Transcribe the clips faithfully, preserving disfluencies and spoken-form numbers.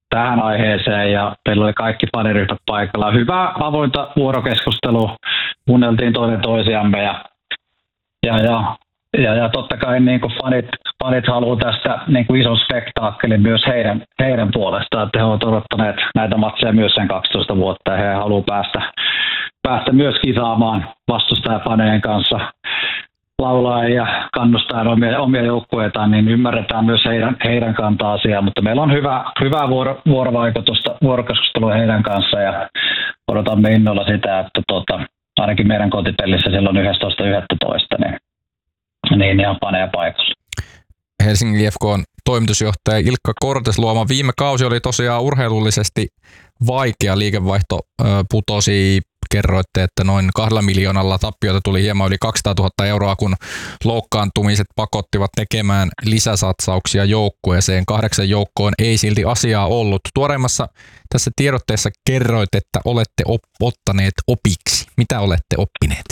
tähän aiheeseen ja meillä oli kaikki faniryhmät paikalla. Hyvää avointa vuorokeskustelua, kuunneltiin toinen toisiamme ja, ja, ja, ja, ja totta kai niin kuin fanit, fanit haluaa tästä niin kuin ison spektaakkelin myös heidän, heidän puolestaan, että he ovat odottaneet näitä matseja myös sen kaksitoista vuotta ja he haluaa päästä, päästä myös kisaamaan vastustajafaneen kanssa. Laulaa ja kannustaa omia, omia joukkueitaan, niin ymmärretään myös heidän, heidän kantaa asiaa, mutta meillä on hyvä, hyvää vuoro, vuorovaikutusta, vuorokeskustelua heidän kanssa ja odotamme innolla sitä, että tota, ainakin meidän kotipelissä silloin yksitoista yksitoista niin, niin ihan panee paikalla. Helsingin I F K:n toimitusjohtaja Ilkka Kortesluoma, viime kausi oli tosiaan urheilullisesti vaikea, liikevaihto putosi. Kerroitte, että noin kahdella miljoonalla tappioita tuli hieman yli kaksisataatuhatta euroa, kun loukkaantumiset pakottivat tekemään lisäsatsauksia joukkueeseen. Kahdeksan joukkoon ei silti asiaa ollut. Tuoreimmassa tässä tiedotteessa kerroit, että olette op- ottaneet opiksi. Mitä olette oppineet?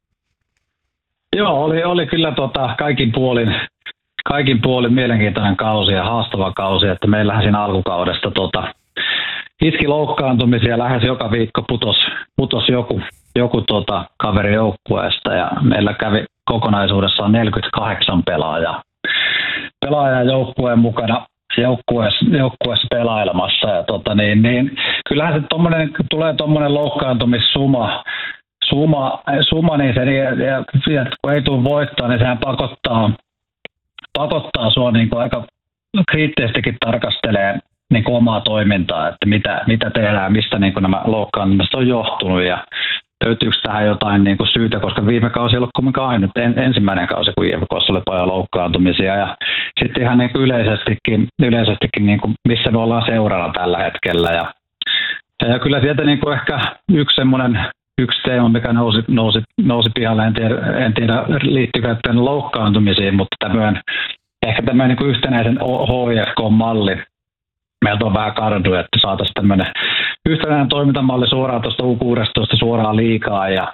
Joo, oli, oli kyllä tota, kaikin puolin kaikin puolin mielenkiintoinen kausi ja haastava kausi, että meillähän siinä alkukaudesta tota, iski loukkaantumisia, lähes joka viikko putos, putos joku, joku tota, kaveri joukkueesta ja meillä kävi kokonaisuudessaan neljäkymmentäkahdeksan pelaajaa, pelaajaa joukkueen mukana joukkueessa, joukkueessa pelailemassa ja tota, niin, niin, kyllähän se tommonen, tulee tuommoinen loukkaantumissuma, suma, suma niin se, ja, ja, kun ei tule voittaa, niin sehän pakottaa, pakottaa sua niin kuin aika kriittisestikin tarkastelee niin kuin omaa toimintaa, että mitä, mitä tehdään, mistä niin kuin nämä loukkaantumiset on johtunut ja löytyykö tähän jotain niin kuin syytä, koska viime kausi ei ollut kumminkaan ainut ensimmäinen kausi, kun I F K:ssa oli paljon loukkaantumisia ja sitten ihan niin kuin yleisestikin, yleisestikin niin kuin missä me ollaan seurana tällä hetkellä ja, ja kyllä sieltä niin kuin ehkä yksi semmoinen yksi teema, mikä nousi, nousi, nousi pihalle, en tiedä, en tiedä liittyykö tämän loukkaantumisiin, mutta tämmöinen, ehkä tämmöinen niin yhtenäisen H I F K-malli. Meiltä on vähän kardu, että saataisiin tämmöinen yhtenäinen toimintamalli suoraan tuosta U kuusitoista suoraan liigaan ja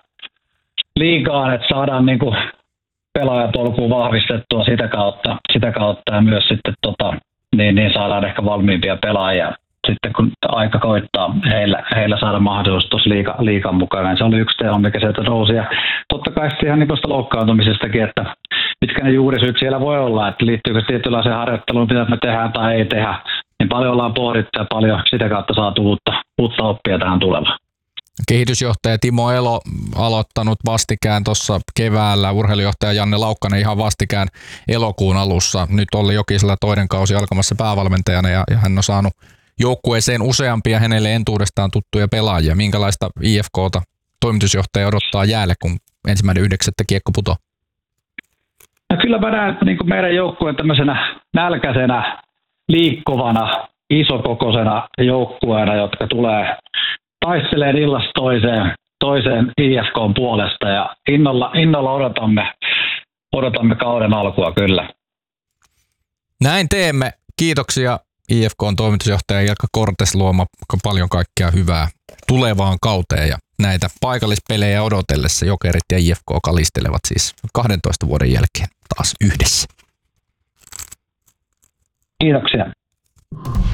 liigaan, että saadaan niin kuin pelaajapolkua vahvistettua sitä kautta, sitä kautta ja myös sitten tota, niin, niin saadaan ehkä valmiimpia pelaajia. Sitten kun aika koittaa heillä, heillä saada mahdollisuus tuossa liiga, liigan mukana, niin se oli yksi teema, mikä sieltä nousi. Ja totta kai sitten ihan niin tuosta loukkaantumisestakin, että mitkä ne juurisyyt siellä voi olla, että liittyykö tietynlaiseen harjoitteluun, mitä me tehdään tai ei tehdä. Niin paljon ollaan pohdittu ja paljon sitä kautta saatu uutta, uutta oppia tähän tulevaan. Kehitysjohtaja Timo Elo aloittanut vastikään tuossa keväällä, urheilujohtaja Janne Laukkanen ihan vastikään elokuun alussa. Nyt Olli Jokisella toinen kausi alkamassa päävalmentajana ja, ja hän on saanut joukkueeseen useampia hänelle entuudestaan tuttuja pelaajia. Minkälaista I F K:ta toimitusjohtaja odottaa jäälle, kun ensimmäinen yhdeksättä kiekko putoo? No kyllä mä näen niin kuin meidän joukkueen tämmöisenä nälkäisenä, liikkuvana, isokokoisena joukkueena, jotka tulee taistelemaan illasta toiseen, toiseen I F K:n puolesta ja innolla, innolla odotamme, odotamme kauden alkua kyllä. Näin teemme. Kiitoksia I F K:n toimitusjohtaja Ilkka Kortesluoma, paljon kaikkea hyvää tulevaan kauteen ja näitä paikallispelejä odotellessa Jokerit ja I F K kalistelevat siis kahdentoista vuoden jälkeen taas yhdessä. Kiitoksia.